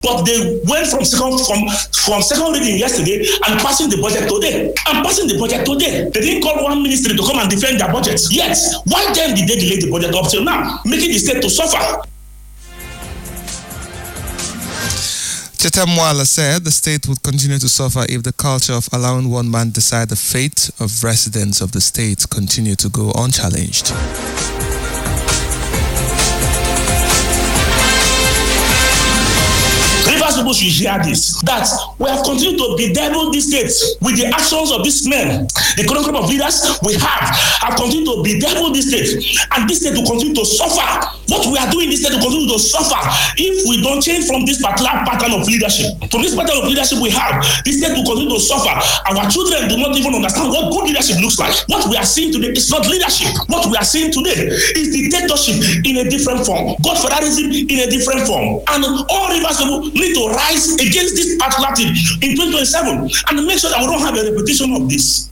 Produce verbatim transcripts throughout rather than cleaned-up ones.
But they went from second from, from second reading yesterday and passing the budget today. And passing the budget today. They didn't call one ministry to come and defend their budget. Yet, why then did they delay the budget up till now, making the state to suffer? Chetamwala said the state would continue to suffer if the culture of allowing one man decide the fate of residents of the state continue to go unchallenged. Rivers people should hear this, that we have continued to bedevil this state with the actions of these men. The current group of leaders we have have continued to bedevil this state, and this state will continue to suffer. What we are doing, this state will continue to suffer if we don't change from this particular pattern of leadership. From this pattern of leadership we have, this state will continue to suffer. Our children do not even understand what good leadership looks like. What we are seeing today is not leadership. What we are seeing today is dictatorship in a different form, godfatherism in a different form, and all Rivers people need to rise against this particular thing in twenty twenty-seven and make sure that we don't have a repetition of this.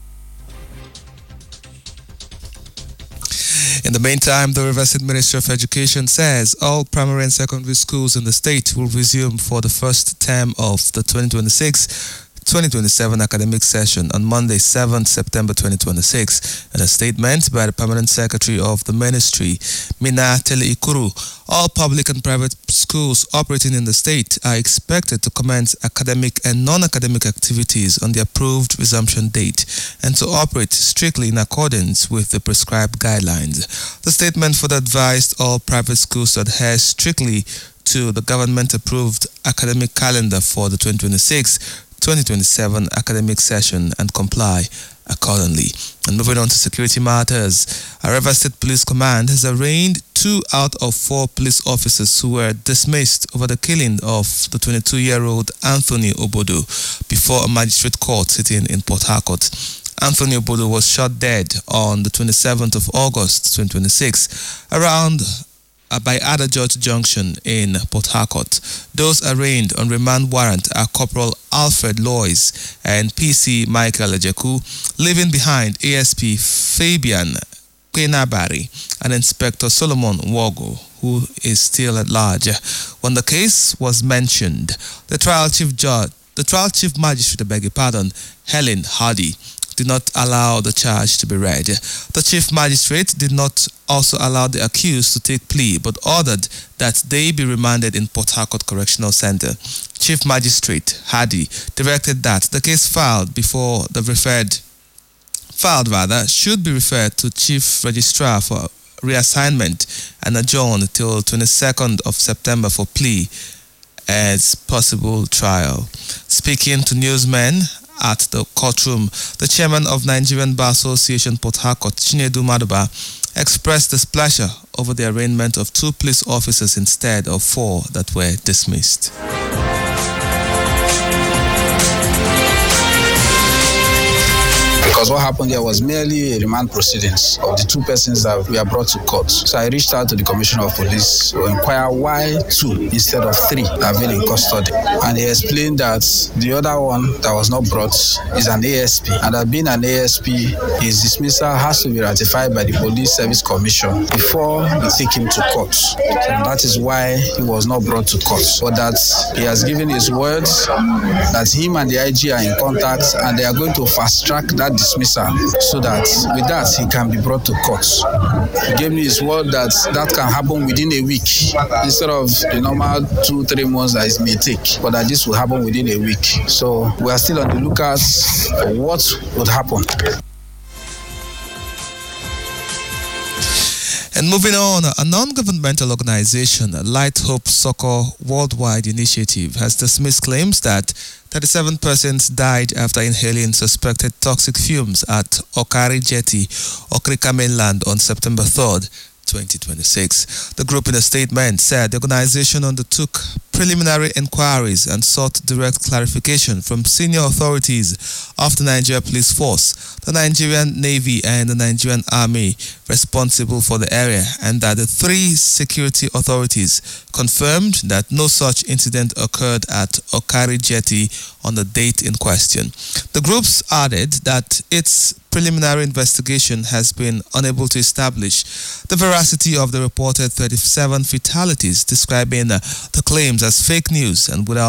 In the meantime, the Rivers State Ministry of Education says all primary and secondary schools in the state will resume for the first term of the twenty twenty-six twenty twenty-seven academic session on Monday, seventh September twenty twenty-six. In a statement by the Permanent Secretary of the Ministry, Mina Tele-Ikuru, all public and private schools operating in the state are expected to commence academic and non-academic activities on the approved resumption date and to operate strictly in accordance with the prescribed guidelines. The statement further advised all private schools to adhere strictly to the government-approved academic calendar for the twenty twenty-six twenty twenty-seven academic session and comply accordingly. And moving on to security matters, a Rivers State Police Command has arraigned two out of four police officers who were dismissed over the killing of the twenty-two-year-old Anthony Obodo before a magistrate court sitting in Port Harcourt. Anthony Obodo was shot dead on the twenty-seventh of August twenty twenty-six around by Ada George Junction in Port Harcourt. Those arraigned on remand warrant are Corporal Alfred Lois and P C Michael Ejeku, leaving behind A S P Fabian Kwenabari and Inspector Solomon Wogo, who is still at large. When the case was mentioned, the trial chief judge, the trial chief magistrate, I beg your pardon, Helen Hardy, did not allow the charge to be read. The chief magistrate did not also allow the accused to take plea, but ordered that they be remanded in Port Harcourt Correctional Center. Chief Magistrate Hardy directed that the case filed before the referred, filed rather, should be referred to Chief Registrar for reassignment and adjourned till twenty-second of September for plea as possible trial. Speaking to newsmen at the courtroom, the chairman of Nigerian Bar Association Port Harcourt, Chinedu Maduba, expressed displeasure over the arraignment of two police officers instead of four that were dismissed. Because what happened there was merely a remand proceedings of the two persons that were brought to court. So I reached out to the Commissioner of Police to inquire why two instead of three have been in custody. And he explained that the other one that was not brought is an A S P, and that being an A S P, his dismissal has to be ratified by the Police Service Commission before we take him to court. And that is why he was not brought to court. But that he has given his word that him and the I G are in contact and they are going to fast track that dismissal so that with that he can be brought to court. He gave me his word that that can happen within a week instead of the normal two, three months that it may take, but that this will happen within a week. So we are still on the lookout for what would happen. And moving on, a non-governmental organization, Light Hope Soccer Worldwide Initiative, has dismissed claims that thirty-seven persons died after inhaling suspected toxic fumes at Okari Jetty, Okrika Mainland on September third, twenty twenty-six. The group in a statement said the organization undertook preliminary inquiries and sought direct clarification from senior authorities of the Nigeria Police Force, the Nigerian Navy and the Nigerian Army responsible for the area, and that the three security authorities confirmed that no such incident occurred at Okari Jetty on the date in question. The groups added that its preliminary investigation has been unable to establish the veracity of the reported thirty-seven fatalities, describing the claims as as fake news and without